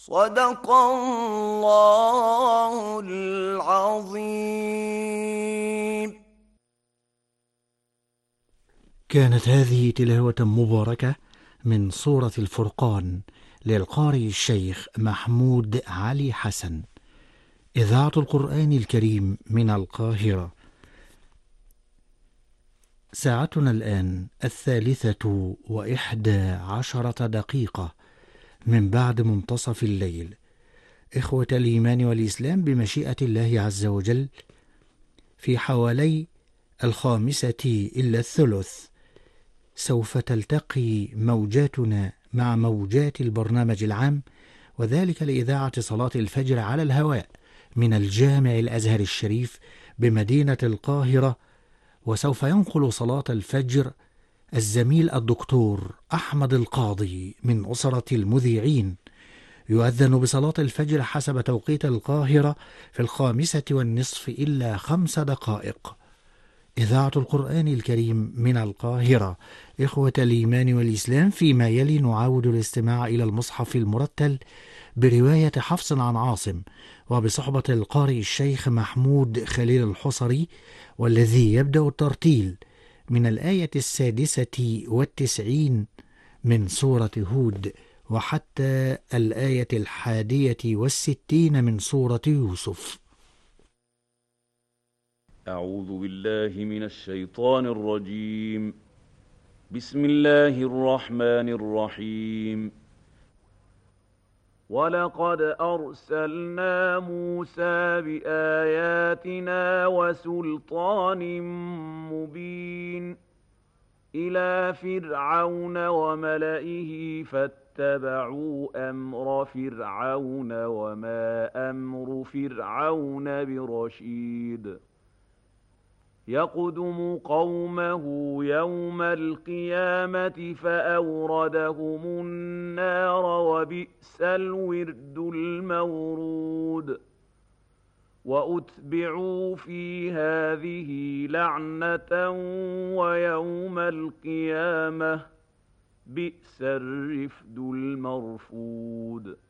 صدق الله العظيم. كانت هذه تلاوة مباركة من سورة الفرقان للقارئ الشيخ محمود علي حسن، إذاعة القرآن الكريم من القاهرة. ساعتنا الآن 23:11 من بعد منتصف الليل. إخوة الإيمان والإسلام، بمشيئة الله عز وجل في حوالي 1:05 سوف تلتقي موجاتنا مع موجات البرنامج العام، وذلك لإذاعة صلاة الفجر على الهواء من الجامع الأزهر الشريف بمدينة القاهرة. وسوف ينقل صلاة الفجر الزميل الدكتور أحمد القاضي من أسرة المذيعين. يؤذن بصلاة الفجر حسب توقيت القاهرة في 5:05. إذاعة القرآن الكريم من القاهرة. إخوة الإيمان والإسلام، فيما يلي نعاود الاستماع إلى المصحف المرتل برواية حفص عن عاصم، وبصحبة القارئ الشيخ محمود خليل الحصري، والذي يبدأ الترتيل من الآية 96 من سورة هود وحتى الآية 61 من سورة يوسف. أعوذ بالله من الشيطان الرجيم. بسم الله الرحمن الرحيم. ولقد أرسلنا موسى بآياتنا وسلطان مبين إلى فرعون وملئه فاتبعوا أمر فرعون وما أمر فرعون برشيد. يقدم قومه يوم القيامة فأوردهم النار وبئس الورد المورود. وأتبعوا في هذه لعنة ويوم القيامة بئس الرفد المرفود.